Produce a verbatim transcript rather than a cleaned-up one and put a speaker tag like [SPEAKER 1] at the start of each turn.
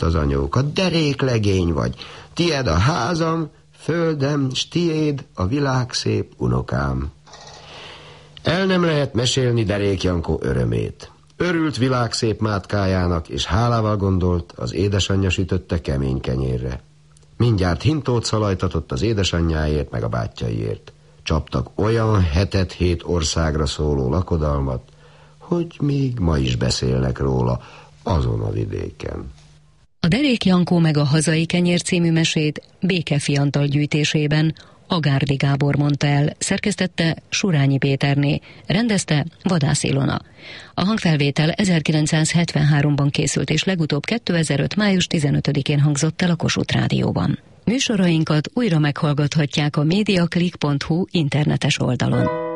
[SPEAKER 1] az anyóka. Deréklegény vagy. Tied a házam, földem, s tiéd a világ szép unokám. El nem lehet mesélni Derék Jankó örömét. Örült világszép mátkájának, és hálával gondolt az édesanyja sütötte kemény kenyérre. Mindjárt hintót szalajtatott az édesanyjáért meg a bátyjaiért. Csaptak olyan hetet-hét országra szóló lakodalmat, hogy még ma is beszélnek róla azon a vidéken.
[SPEAKER 2] A Derék Jankó meg a hazai kenyér című mesét Békefi Antal gyűjtésében Agárdi Gábor mondta el, szerkesztette Surányi Péterné, rendezte Vadász Ilona. A hangfelvétel ezerkilencszázhetvenháromban készült, és legutóbb kétezer-öt. május tizenötödikén hangzott el a Kossuth Rádióban. Műsorainkat újra meghallgathatják a mediaclick pont hu internetes oldalon.